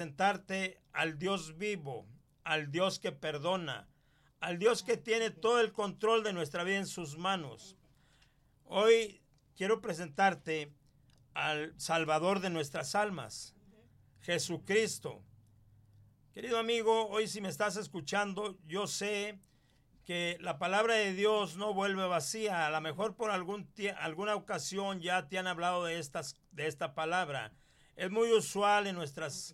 Presentarte al Dios vivo, al Dios que perdona, al Dios que tiene todo el control de nuestra vida en sus manos. Hoy quiero presentarte al Salvador de nuestras almas, Jesucristo. Querido amigo, hoy si me estás escuchando, yo sé que la palabra de Dios no vuelve vacía. A lo mejor por alguna ocasión ya te han hablado de esta palabra. Es muy usual en nuestras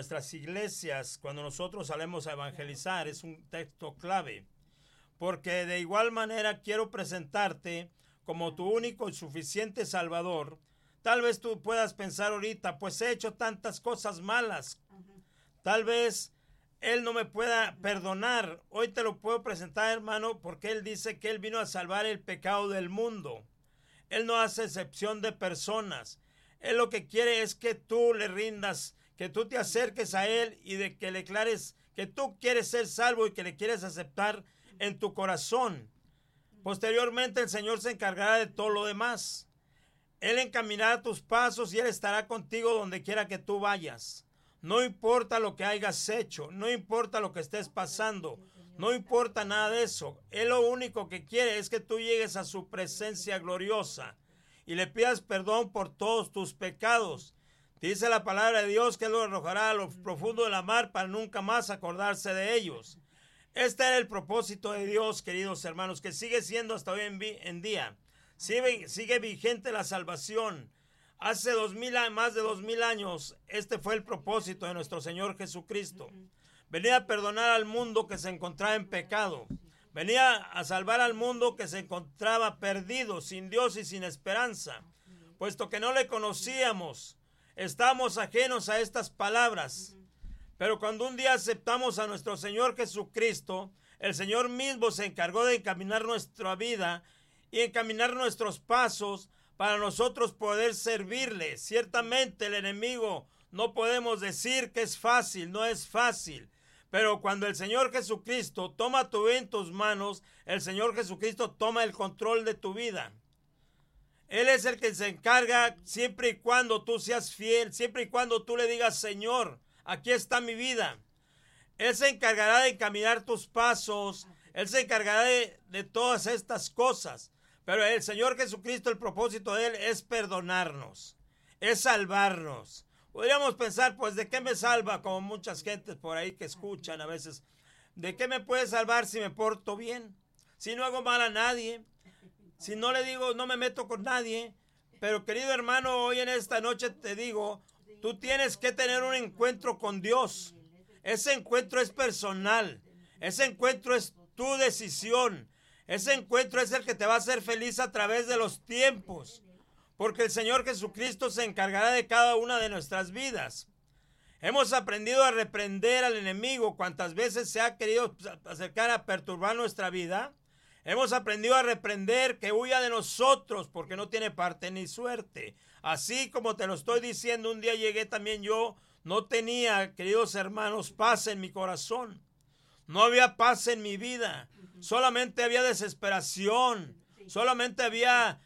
iglesias cuando nosotros salimos a evangelizar. Es un texto clave. Porque de igual manera quiero presentarte como tu único y suficiente Salvador. Tal vez tú puedas pensar ahorita, pues he hecho tantas cosas malas. Tal vez Él no me pueda perdonar. Hoy te lo puedo presentar, hermano, porque Él dice que Él vino a salvar el pecado del mundo. Él no hace excepción de personas. Él lo que quiere es que tú le rindas, que tú te acerques a Él y de que le declares que tú quieres ser salvo y que le quieres aceptar en tu corazón. Posteriormente el Señor se encargará de todo lo demás. Él encaminará tus pasos y Él estará contigo donde quiera que tú vayas. No importa lo que hayas hecho, no importa lo que estés pasando, no importa nada de eso. Él lo único que quiere es que tú llegues a su presencia gloriosa y le pidas perdón por todos tus pecados. Dice la palabra de Dios que Él lo arrojará a lo profundo de la mar para nunca más acordarse de ellos. Este era el propósito de Dios, queridos hermanos, que sigue siendo hasta hoy en día. Sigue vigente la salvación. Hace más de 2000 años, este fue el propósito de nuestro Señor Jesucristo. Venía a perdonar al mundo que se encontraba en pecado. Venía a salvar al mundo que se encontraba perdido, sin Dios y sin esperanza. Puesto que no le conocíamos, estábamos ajenos a estas palabras. Pero cuando un día aceptamos a nuestro Señor Jesucristo, el Señor mismo se encargó de encaminar nuestra vida y encaminar nuestros pasos para nosotros poder servirle. Ciertamente el enemigo no podemos decir que es fácil, no es fácil. Pero cuando el Señor Jesucristo toma tu vida en tus manos, el Señor Jesucristo toma el control de tu vida. Él es el que se encarga siempre y cuando tú seas fiel, siempre y cuando tú le digas, Señor, aquí está mi vida. Él se encargará de encaminar tus pasos, Él se encargará de todas estas cosas. Pero el Señor Jesucristo, el propósito de Él es perdonarnos, es salvarnos. Podríamos pensar, pues, ¿de qué me salva? Como muchas gentes por ahí que escuchan a veces. ¿De qué me puede salvar si me porto bien? Si no hago mal a nadie, si no le digo, no me meto con nadie. Pero querido hermano, hoy en esta noche te digo, tú tienes que tener un encuentro con Dios. Ese encuentro es personal. Ese encuentro es tu decisión. Ese encuentro es el que te va a hacer feliz a través de los tiempos. Porque el Señor Jesucristo se encargará de cada una de nuestras vidas. Hemos aprendido a reprender al enemigo cuantas veces se ha querido acercar a perturbar nuestra vida. Hemos aprendido a reprender que huya de nosotros porque no tiene parte ni suerte. Así como te lo estoy diciendo, un día llegué también yo, no tenía, queridos hermanos, paz en mi corazón. No había paz en mi vida. Solamente había desesperación. Solamente había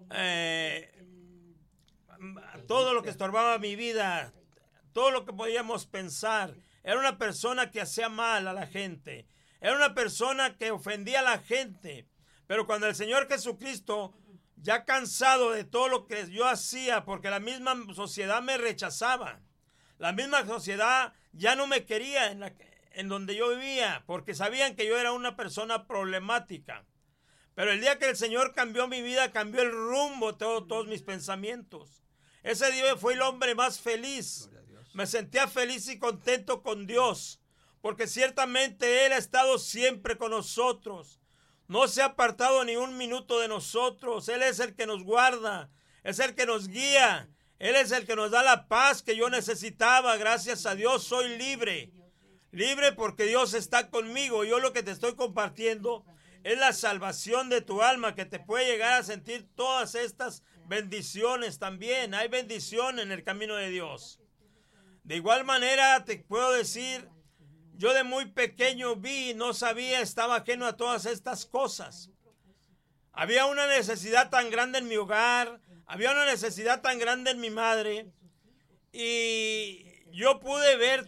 todo lo que estorbaba mi vida. Todo lo que podíamos pensar. Era una persona que hacía mal a la gente. Era una persona que ofendía a la gente. Pero cuando el Señor Jesucristo, ya cansado de todo lo que yo hacía, porque la misma sociedad me rechazaba. La misma sociedad ya no me quería en donde yo vivía, porque sabían que yo era una persona problemática. Pero el día que el Señor cambió mi vida, cambió el rumbo de todos mis pensamientos. Ese día fui el hombre más feliz. Me sentía feliz y contento con Dios, porque ciertamente Él ha estado siempre con nosotros. No se ha apartado ni un minuto de nosotros. Él es el que nos guarda, es el que nos guía. Él es el que nos da la paz que yo necesitaba. Gracias a Dios soy libre. Libre porque Dios está conmigo. Yo lo que te estoy compartiendo es la salvación de tu alma, que te puede llegar a sentir todas estas bendiciones también. Hay bendición en el camino de Dios. De igual manera te puedo decir, yo de muy pequeño vi, no sabía, estaba ajeno a todas estas cosas. Había una necesidad tan grande en mi hogar, había una necesidad tan grande en mi madre, y yo pude ver